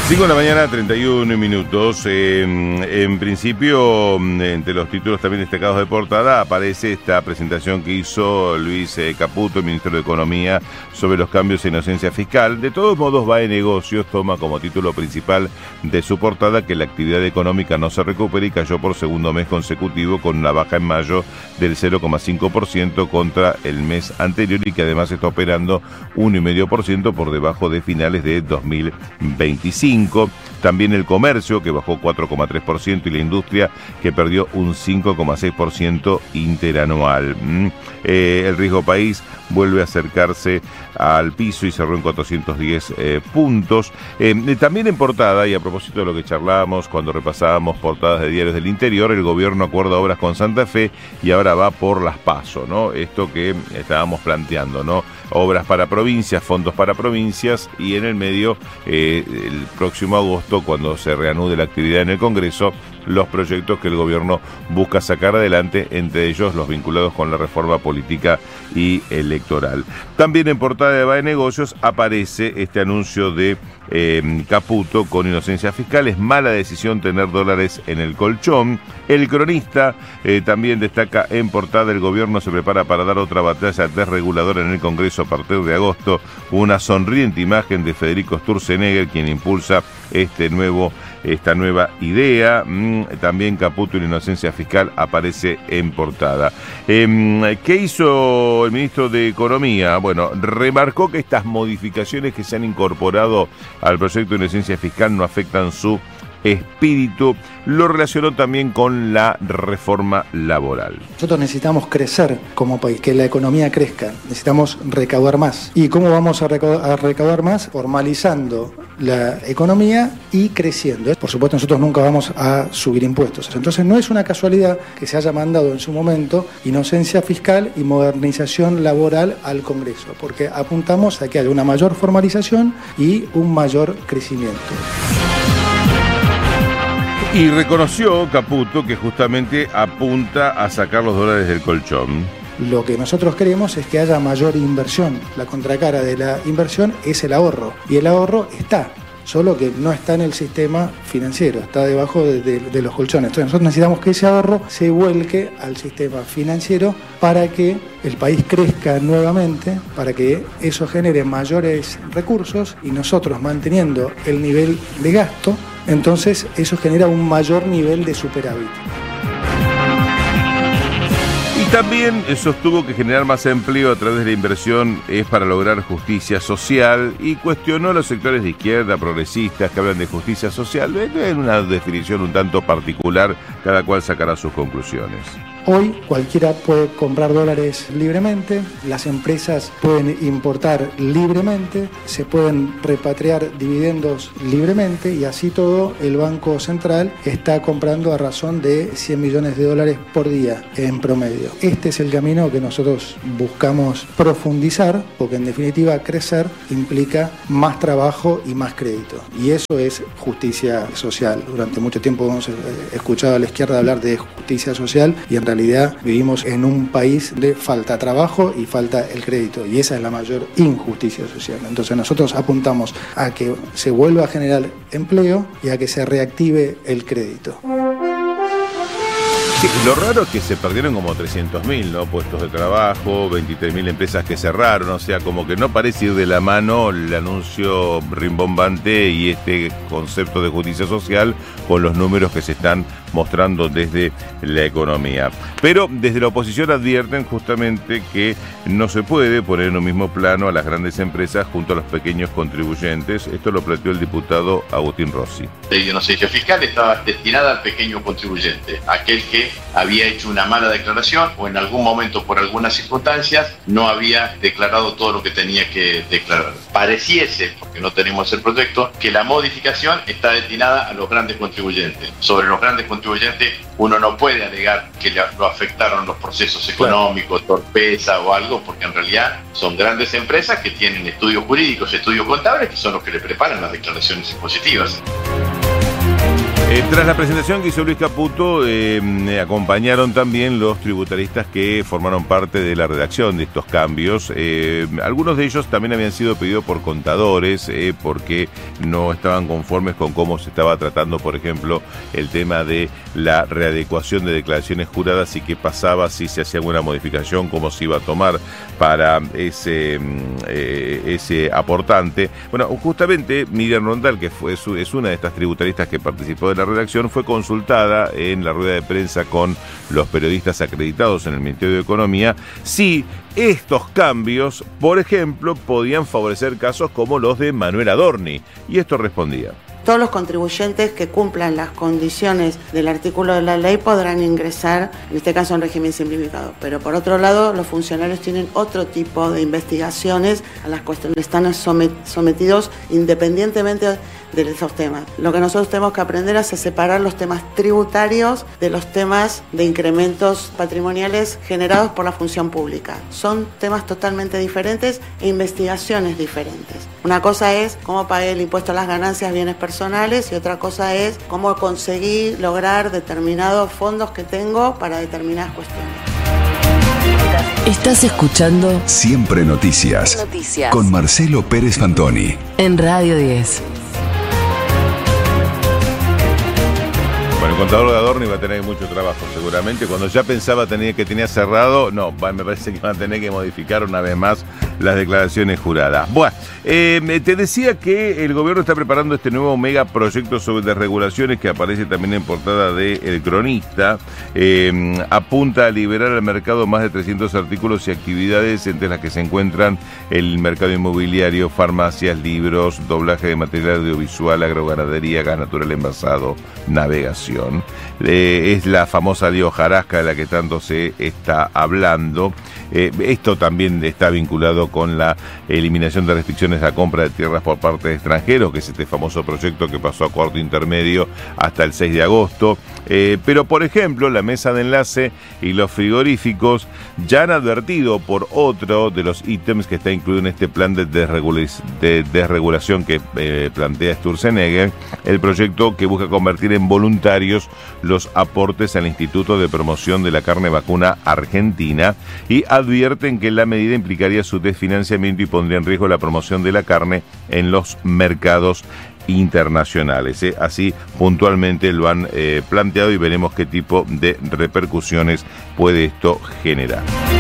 5 de la mañana, 31 minutos. En principio, entre los títulos también destacados de portada, aparece esta presentación que hizo Luis Caputo, el ministro de Economía, sobre los cambios en inocencia fiscal. De todos modos, BAE Negocios toma como título principal de su portada que la actividad económica no se recupera y cayó por segundo mes consecutivo con una baja en mayo del 0,5% contra el mes anterior y que además está operando 1,5% por debajo de finales de 2025. También el comercio, que bajó 4,3%, y la industria, que perdió un 5,6% interanual. El riesgo país vuelve a acercarse al piso y cerró en 410 puntos. También en portada, y a propósito de lo que charlábamos cuando repasábamos portadas de diarios del interior, el gobierno acuerda obras con Santa Fe y ahora va por las PASO, ¿no? Esto que estábamos planteando, ¿no? Obras para provincias, fondos para provincias, y en el medio, el próximo agosto, cuando se reanude la actividad en el Congreso, los proyectos que el gobierno busca sacar adelante, entre ellos los vinculados con la reforma política y electoral. También en portada de BAE Negocios aparece este anuncio de Caputo con inocencia fiscal. Es mala decisión tener dólares en el colchón. El Cronista también destaca en portada: el gobierno se prepara para dar otra batalla desreguladora en el Congreso a partir de agosto. Una sonriente imagen de Federico Sturzenegger, quien impulsa esta nueva idea. También Caputo y la inocencia fiscal aparece en portada. ¿Qué hizo el ministro de Economía? Bueno, remarcó que estas modificaciones que se han incorporado al proyecto de inocencia fiscal no afectan su espíritu. Lo relacionó también con la reforma laboral. Nosotros necesitamos crecer como país, que la economía crezca, necesitamos recaudar más. ¿Y cómo vamos a recaudar más? Formalizando la economía y creciendo. Por supuesto, nosotros nunca vamos a subir impuestos. Entonces no es una casualidad que se haya mandado en su momento inocencia fiscal y modernización laboral al Congreso, porque apuntamos a que haya una mayor formalización y un mayor crecimiento. Y reconoció Caputo que justamente apunta a sacar los dólares del colchón. Lo que nosotros queremos es que haya mayor inversión. La contracara de la inversión es el ahorro. Y el ahorro está, solo que no está en el sistema financiero, está debajo de los colchones. Entonces nosotros necesitamos que ese ahorro se vuelque al sistema financiero para que el país crezca nuevamente, para que eso genere mayores recursos y nosotros manteniendo el nivel de gasto, entonces eso genera un mayor nivel de superávit. Y también sostuvo que generar más empleo a través de la inversión es para lograr justicia social y cuestionó a los sectores de izquierda, progresistas, que hablan de justicia social. En una definición un tanto particular, cada cual sacará sus conclusiones. Hoy cualquiera puede comprar dólares libremente, las empresas pueden importar libremente, se pueden repatriar dividendos libremente y así todo el Banco Central está comprando a razón de 100 millones de dólares por día en promedio. Este es el camino que nosotros buscamos profundizar, porque en definitiva crecer implica más trabajo y más crédito. Y eso es justicia social. Durante mucho tiempo hemos escuchado a la izquierda hablar de justicia social y en realidad vivimos en un país de falta trabajo y falta el crédito, y esa es la mayor injusticia social. Entonces nosotros apuntamos a que se vuelva a generar empleo y a que se reactive el crédito. Sí, lo raro es que se perdieron como 300.000, ¿no? Puestos de trabajo, 23.000 empresas que cerraron, o sea, como que no parece ir de la mano el anuncio rimbombante y este concepto de justicia social con los números que se están mostrando desde la economía. Pero desde la oposición advierten justamente que no se puede poner en un mismo plano a las grandes empresas junto a los pequeños contribuyentes. Esto lo planteó el diputado Agustín Rossi. La inocencia fiscal estaba destinada al pequeño contribuyente, aquel que había hecho una mala declaración o en algún momento por algunas circunstancias no había declarado todo lo que tenía que declarar. Pareciese, porque no tenemos el proyecto, que la modificación está destinada a los grandes contribuyentes. Sobre los grandes contribuyentes uno no puede alegar que lo afectaron los procesos económicos, torpeza o algo, porque en realidad son grandes empresas que tienen estudios jurídicos, estudios contables, que son los que le preparan las declaraciones impositivas. Tras la presentación que hizo Luis Caputo, acompañaron también los tributaristas que formaron parte de la redacción de estos cambios. Algunos de ellos también habían sido pedidos por contadores porque no estaban conformes con cómo se estaba tratando, por ejemplo, el tema de la readecuación de declaraciones juradas y qué pasaba si se hacía alguna modificación, cómo se iba a tomar para ese aportante. Bueno, justamente Miriam Rondal, que es una de estas tributaristas que participó de la redacción, fue consultada en la rueda de prensa con los periodistas acreditados en el Ministerio de Economía si estos cambios, por ejemplo, podían favorecer casos como los de Manuel Adorni. Y esto respondía. Todos los contribuyentes que cumplan las condiciones del artículo de la ley podrán ingresar, en este caso en régimen simplificado. Pero por otro lado, los funcionarios tienen otro tipo de investigaciones a las cuales están sometidos independientemente de esos temas. Lo que nosotros tenemos que aprender es a separar los temas tributarios de los temas de incrementos patrimoniales generados por la función pública. Son temas totalmente diferentes e investigaciones diferentes. Una cosa es cómo pagué el impuesto a las ganancias, bienes personales, y otra cosa es cómo conseguí lograr determinados fondos que tengo para determinadas cuestiones. Estás escuchando Siempre Noticias. Con Marcelo Pérez Fantoni en Radio 10. Bueno, el contador de Adorni va a tener mucho trabajo seguramente. Cuando ya pensaba que tenía cerrado, no, me parece que van a tener que modificar una vez más las declaraciones juradas. Bueno, te decía que el gobierno está preparando este nuevo megaproyecto sobre desregulaciones que aparece también en portada de El Cronista. Apunta a liberar al mercado más de 300 artículos y actividades, entre las que se encuentran el mercado inmobiliario, farmacias, libros, doblaje de material audiovisual, agroganadería, gas natural envasado, navegación. Es la famosa ley hojarasca de la que tanto se está hablando. Esto también está vinculado con la eliminación de restricciones a compra de tierras por parte de extranjeros, que es este famoso proyecto que pasó a cuarto intermedio hasta el 6 de agosto. Pero, por ejemplo, la mesa de enlace y los frigoríficos ya han advertido por otro de los ítems que está incluido en este plan de desregulación que plantea Sturzenegger, el proyecto que busca convertir en voluntarios los aportes al Instituto de Promoción de la Carne Vacuna Argentina, y advierten que la medida implicaría su desfinanciamiento y pondría en riesgo la promoción de la carne en los mercados internacionales. Así puntualmente lo han planteado, y veremos qué tipo de repercusiones puede esto generar.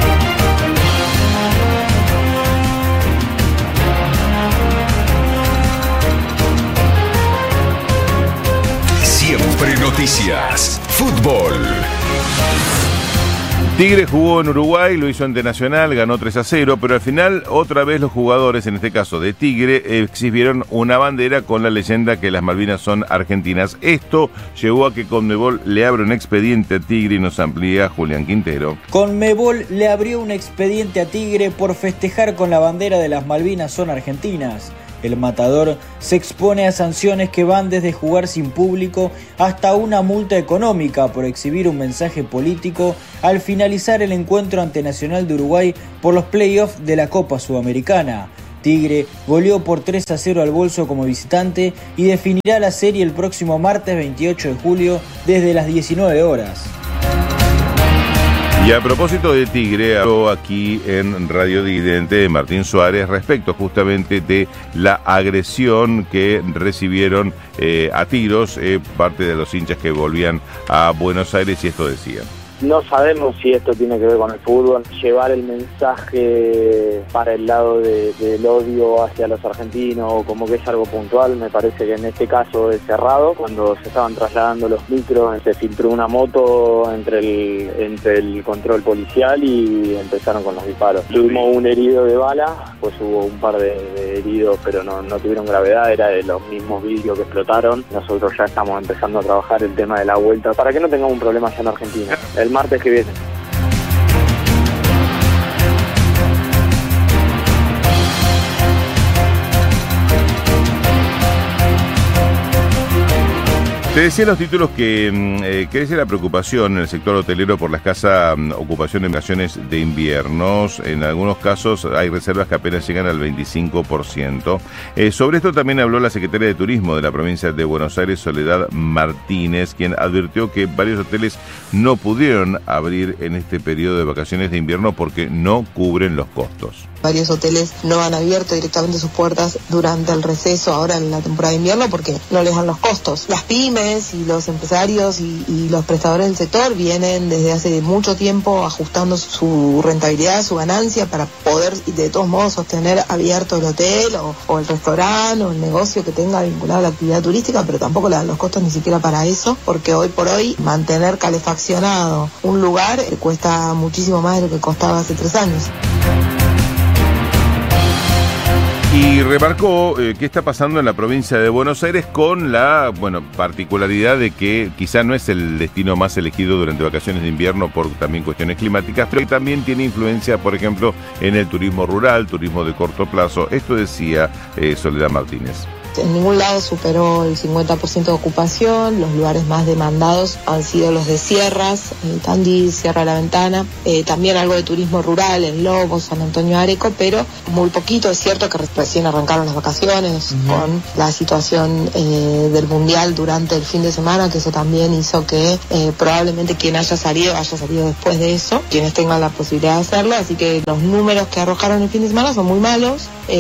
Siempre Noticias. Fútbol. Tigre jugó en Uruguay, lo hizo ante Nacional, ganó 3-0, pero al final otra vez los jugadores, en este caso de Tigre, exhibieron una bandera con la leyenda que las Malvinas son argentinas. Esto llevó a que Conmebol le abra un expediente a Tigre, y nos amplía Julián Quintero. Conmebol le abrió un expediente a Tigre por festejar con la bandera de las Malvinas son argentinas. El matador se expone a sanciones que van desde jugar sin público hasta una multa económica por exhibir un mensaje político al finalizar el encuentro ante Nacional de Uruguay por los playoffs de la Copa Sudamericana. Tigre goleó por 3-0 al Bolso como visitante y definirá la serie el próximo martes 28 de julio desde las 19 horas. Y a propósito de Tigre, habló aquí en Radio Disidente Martín Suárez respecto justamente de la agresión que recibieron a tiros parte de los hinchas que volvían a Buenos Aires, y esto decía. No sabemos si esto tiene que ver con el fútbol, llevar el mensaje para el lado del odio hacia los argentinos, o como que es algo puntual. Me parece que en este caso es cerrado. Cuando se estaban trasladando los micros, se filtró una moto entre el control policial y empezaron con los disparos. Tuvimos un herido de bala, pues hubo un par de heridos, pero no tuvieron gravedad, era de los mismos vidrios que explotaron. Nosotros ya estamos empezando a trabajar el tema de la vuelta para que no tengamos un problema allá en Argentina. El martes que viene. Te decía en los títulos que crece la preocupación en el sector hotelero por la escasa ocupación de vacaciones de inviernos. En algunos casos hay reservas que apenas llegan al 25%. Sobre esto también habló la secretaria de Turismo de la provincia de Buenos Aires, Soledad Martínez, quien advirtió que varios hoteles no pudieron abrir en este periodo de vacaciones de invierno porque no cubren los costos. Varios hoteles no han abierto directamente sus puertas durante el receso ahora en la temporada de invierno porque no les dan los costos. Las pymes y los empresarios y los prestadores del sector vienen desde hace mucho tiempo ajustando su rentabilidad, su ganancia para poder de todos modos sostener abierto el hotel o el restaurante o el negocio que tenga vinculado a la actividad turística, pero tampoco le dan los costos ni siquiera para eso, porque hoy por hoy mantener calefaccionado un lugar cuesta muchísimo más de lo que costaba hace 3 años. Y remarcó qué está pasando en la provincia de Buenos Aires con la particularidad de que quizá no es el destino más elegido durante vacaciones de invierno por también cuestiones climáticas, pero que también tiene influencia, por ejemplo, en el turismo rural, turismo de corto plazo. Esto decía Soledad Martínez. En ningún lado superó el 50% de ocupación. Los lugares más demandados han sido los de sierras, Tandil, Sierra de la Ventana, también algo de turismo rural en Lobos, San Antonio Areco, pero muy poquito. Es cierto que recién arrancaron las vacaciones con la situación del Mundial durante el fin de semana, que eso también hizo que probablemente quien haya salido después de eso, quienes tengan la posibilidad de hacerlo, así que los números que arrojaron el fin de semana son muy malos.